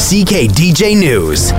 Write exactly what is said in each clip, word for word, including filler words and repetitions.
C K D J News.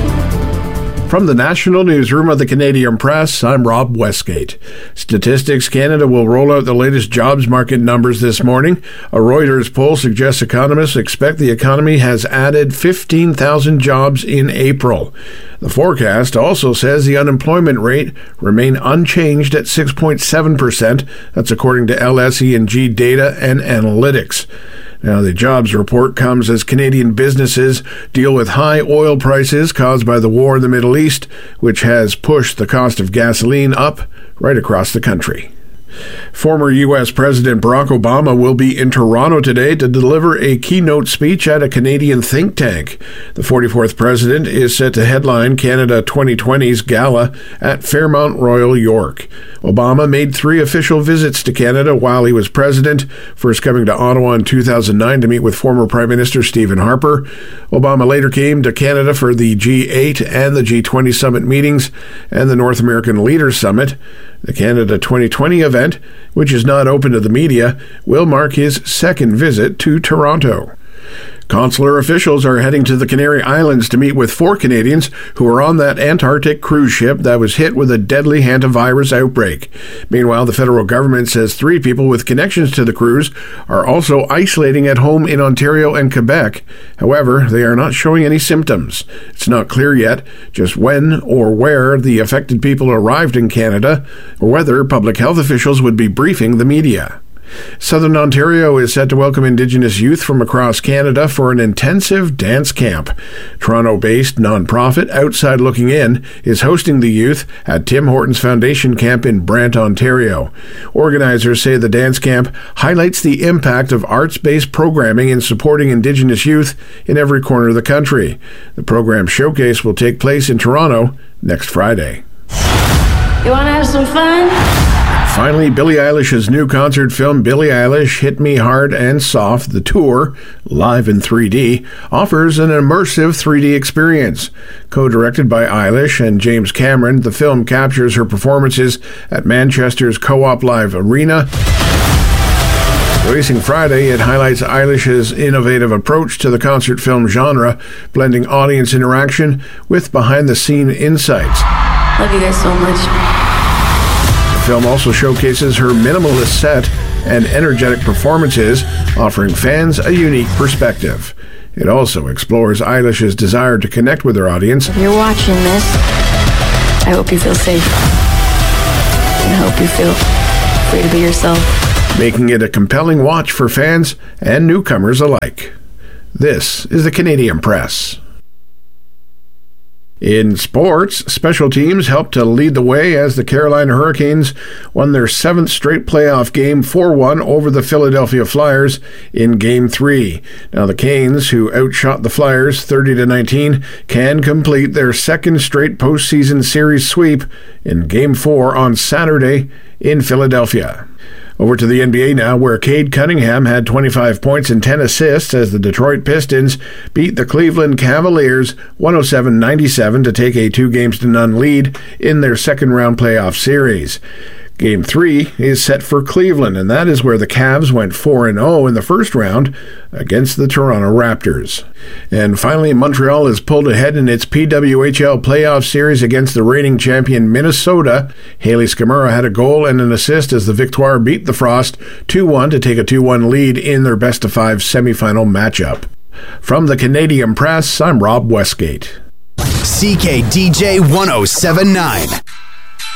From the National Newsroom of the Canadian Press, I'm Rob Westgate. Statistics Canada will roll out the latest jobs market numbers this morning. A Reuters poll suggests economists expect the economy has added fifteen thousand jobs in April. The forecast also says the unemployment rate remained unchanged at six point seven percent. That's according to L S E and G Data and Analytics. Now, the jobs report comes as Canadian businesses deal with high oil prices caused by the war in the Middle East, which has pushed the cost of gasoline up right across the country. Former U S President Barack Obama will be in Toronto today to deliver a keynote speech at a Canadian think tank. The forty-fourth president is set to headline Canada twenty twenty's gala at Fairmount Royal York. Obama made three official visits to Canada while he was president, first coming to Ottawa in two thousand nine to meet with former Prime Minister Stephen Harper. Obama later came to Canada for the G eight and the G twenty summit meetings and the North American Leaders Summit. The Canada twenty twenty event, which is not open to the media, will mark his second visit to Toronto. Consular officials are heading to the Canary Islands to meet with four Canadians who are on that Antarctic cruise ship that was hit with a deadly hantavirus outbreak. Meanwhile, the federal government says three people with connections to the cruise are also isolating at home in Ontario and Quebec. However, they are not showing any symptoms. It's not clear yet just when or where the affected people arrived in Canada, or whether public health officials would be briefing the media. Southern Ontario is set to welcome Indigenous youth from across Canada for an intensive dance camp. Toronto-based nonprofit Outside Looking In is hosting the youth at Tim Hortons Foundation Camp in Brant, Ontario. Organizers say the dance camp highlights the impact of arts-based programming in supporting Indigenous youth in every corner of the country. The program showcase will take place in Toronto next Friday. You want to have some fun? Finally, Billie Eilish's new concert film, Billie Eilish Hit Me Hard and Soft, the tour, live in three D, offers an immersive three D experience. Co-directed by Eilish and James Cameron, the film captures her performances at Manchester's Co-op Live Arena. Releasing Friday, it highlights Eilish's innovative approach to the concert film genre, blending audience interaction with behind-the-scene insights. Love you guys so much. The film also showcases her minimalist set and energetic performances, offering fans a unique perspective. It also explores Eilish's desire to connect with her audience. If you're watching this, I hope you feel safe. And I hope you feel free to be yourself. Making it a compelling watch for fans and newcomers alike. This is the Canadian Press. In sports, special teams helped to lead the way as the Carolina Hurricanes won their seventh straight playoff game four one over the Philadelphia Flyers in Game three. Now the Canes, who outshot the Flyers thirty to nineteen, can complete their second straight postseason series sweep in Game four on Saturday in Philadelphia. Over to the N B A now, where Cade Cunningham had twenty-five points and ten assists as the Detroit Pistons beat the Cleveland Cavaliers one oh seven ninety-seven to take a two games to none lead in their second-round playoff series. Game three is set for Cleveland, and that is where the Cavs went four and oh in the first round against the Toronto Raptors. And finally, Montreal has pulled ahead in its P W H L playoff series against the reigning champion Minnesota. Haley Scamura had a goal and an assist as the Victoire beat the Frost two one to take a two one lead in their best-of-five semifinal matchup. From the Canadian Press, I'm Rob Westgate. C K D J one oh seven point nine.